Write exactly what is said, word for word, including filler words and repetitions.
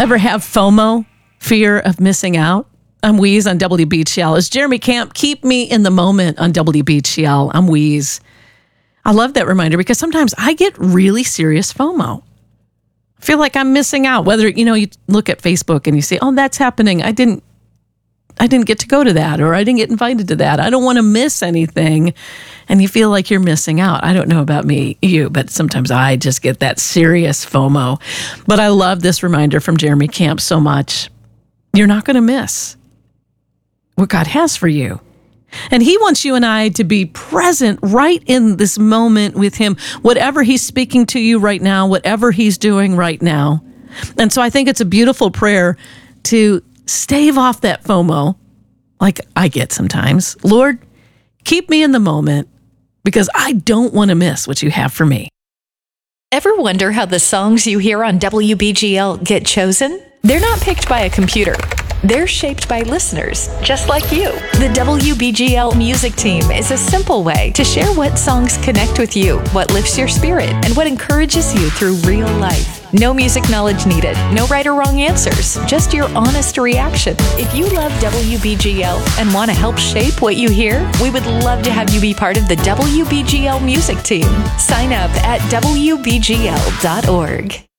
Ever have FOMO, fear of missing out? I'm Weeze on W B G L. It's Jeremy Camp. Keep me in the moment on W B G L. I'm Weeze. I love that reminder because sometimes I get really serious FOMO. I feel like I'm missing out. Whether, you know, you look at Facebook and you say, oh, that's happening. I didn't, I didn't get to go to that, or I didn't get invited to that. I don't want to miss anything. And you feel like you're missing out. I don't know about me, you, but sometimes I just get that serious FOMO. But I love this reminder from Jeremy Camp so much. You're not going to miss what God has for you. And he wants you and I to be present right in this moment with him, whatever he's speaking to you right now, whatever he's doing right now. And so I think it's a beautiful prayer to stave off that FOMO, like I get sometimes. Lord, keep me in the moment because I don't want to miss what you have for me. Ever wonder how the songs you hear on W B G L get chosen? They're not picked by a computer. They're shaped by listeners, just like you. The W B G L music team is a simple way to share what songs connect with you, what lifts your spirit, and what encourages you through real life. No music knowledge needed, no right or wrong answers, just your honest reaction. If you love W B G L and want to help shape what you hear, we would love to have you be part of the W B G L music team. Sign up at W B G L dot org.